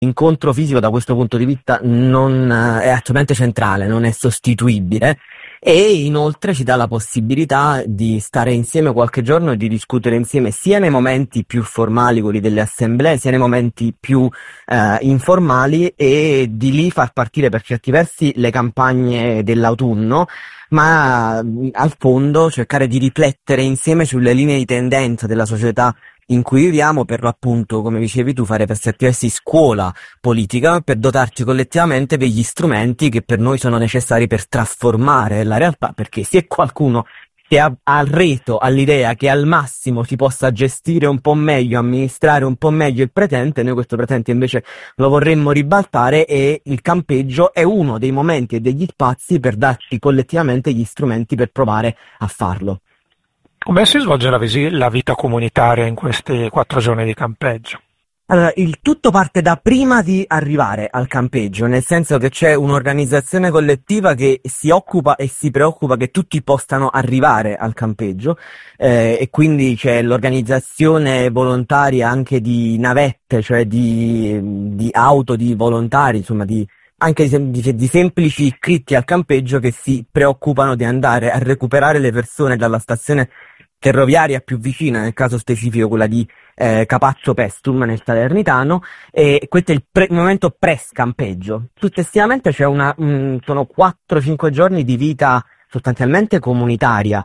l'incontro fisico da questo punto di vista non è assolutamente centrale, non è sostituibile. E inoltre ci dà la possibilità di stare insieme qualche giorno e di discutere insieme sia nei momenti più formali, quelli delle assemblee, sia nei momenti più informali, e di lì far partire per certi versi le campagne dell'autunno, ma al fondo cercare di riflettere insieme sulle linee di tendenza della società in cui viviamo, per l'appunto, come dicevi tu, fare per certi versi scuola politica per dotarci collettivamente degli strumenti che per noi sono necessari per trasformare la realtà, perché se qualcuno che ha reso all'idea che al massimo si possa gestire un po' meglio, amministrare un po' meglio il presente, noi questo presente invece lo vorremmo ribaltare, e il campeggio è uno dei momenti e degli spazi per darci collettivamente gli strumenti per provare a farlo. Come si svolge la vita comunitaria in questi 4 giorni di campeggio? Allora, il tutto parte da prima di arrivare al campeggio, nel senso che c'è un'organizzazione collettiva che si occupa e si preoccupa che tutti possano arrivare al campeggio, e quindi c'è l'organizzazione volontaria anche di navette, cioè di auto di volontari, insomma anche di semplici iscritti al campeggio che si preoccupano di andare a recuperare le persone dalla stazione ferroviaria più vicina, nel caso specifico quella di Capaccio Pestum nel Salernitano, e questo è il momento pre-scampeggio. Successivamente sono 4-5 giorni di vita sostanzialmente comunitaria,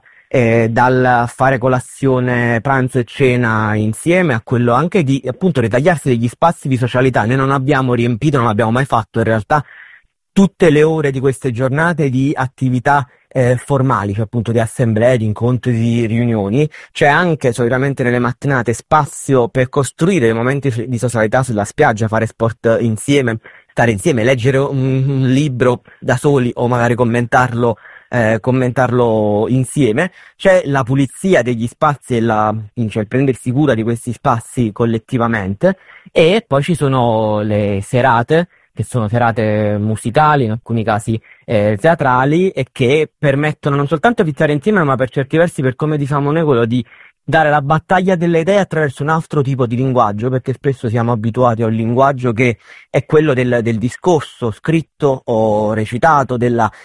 dal fare colazione, pranzo e cena insieme, a quello anche di appunto ritagliarsi degli spazi di socialità. Noi non abbiamo riempito, non abbiamo mai fatto in realtà tutte le ore di queste giornate di attività formali, cioè appunto di assemblee, di incontri, di riunioni. C'è anche solitamente nelle mattinate spazio per costruire dei momenti di socialità sulla spiaggia, fare sport insieme, stare insieme, leggere un libro da soli o magari commentarlo insieme. C'è la pulizia degli spazi e cioè il prendersi cura di questi spazi collettivamente, e poi ci sono le serate, che sono serate musicali, in alcuni casi teatrali, e che permettono non soltanto di stare insieme, ma per certi versi, per come diciamo noi, quello di dare la battaglia delle idee attraverso un altro tipo di linguaggio, perché spesso siamo abituati a un linguaggio che è quello del discorso scritto o recitato,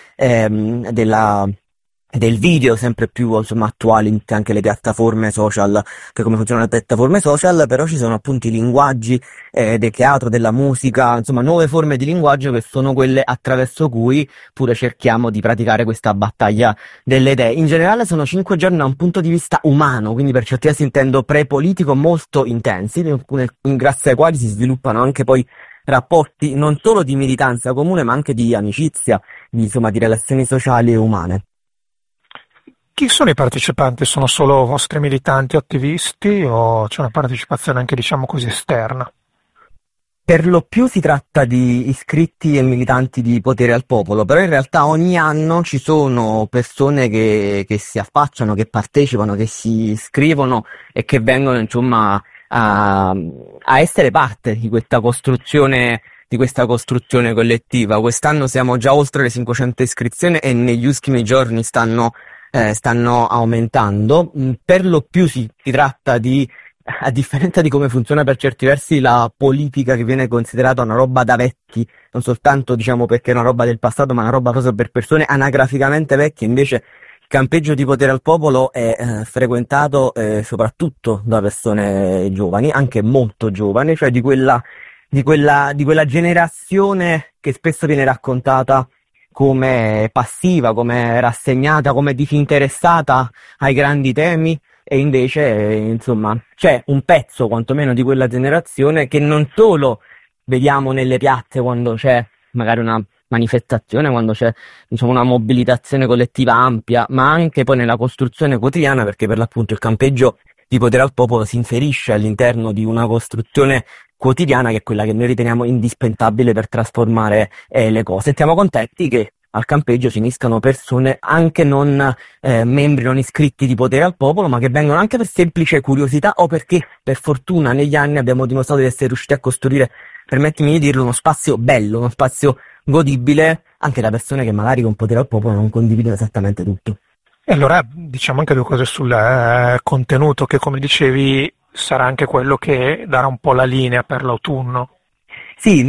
del video, sempre più insomma attuali anche le piattaforme social, che come funzionano le piattaforme social. Però ci sono appunto i linguaggi del teatro, della musica, insomma nuove forme di linguaggio che sono quelle attraverso cui pure cerchiamo di praticare questa battaglia delle idee. In generale sono 5 giorni da un punto di vista umano, quindi per certi versi intendo pre-politico, molto intensi, grazie ai quali si sviluppano anche poi rapporti non solo di militanza comune, ma anche di amicizia, di relazioni sociali e umane. Chi sono i partecipanti? Sono solo vostri militanti attivisti o c'è una partecipazione anche, diciamo così, esterna? Per lo più si tratta di iscritti e militanti di Potere al Popolo, però in realtà ogni anno ci sono persone che si affacciano, che partecipano, che si iscrivono e che vengono insomma a essere parte di questa costruzione collettiva. Quest'anno siamo già oltre le 500 iscrizioni e negli ultimi giorni stanno aumentando. Per lo più si tratta di, a differenza di come funziona per certi versi la politica, che viene considerata una roba da vecchi, non soltanto diciamo perché è una roba del passato, ma una roba proprio per persone anagraficamente vecchie, invece il campeggio di Potere al Popolo è frequentato soprattutto da persone giovani, anche molto giovani, cioè di quella generazione che spesso viene raccontata come passiva, come rassegnata, come disinteressata ai grandi temi, e invece insomma c'è un pezzo quantomeno di quella generazione che non solo vediamo nelle piazze quando c'è magari una manifestazione, quando c'è una mobilitazione collettiva ampia, ma anche poi nella costruzione quotidiana, perché per l'appunto il campeggio di Potere al Popolo si inserisce all'interno di una costruzione quotidiana che è quella che noi riteniamo indispensabile per trasformare le cose. Siamo contenti che al campeggio si uniscano persone anche non membri non iscritti di Potere al Popolo, ma che vengono anche per semplice curiosità o perché per fortuna negli anni abbiamo dimostrato di essere riusciti a costruire, permettimi di dirlo, uno spazio bello, uno spazio godibile anche da persone che magari con Potere al Popolo non condividono esattamente tutto. E allora diciamo anche due cose sul contenuto, che come dicevi sarà anche quello che darà un po' la linea per l'autunno. Sì,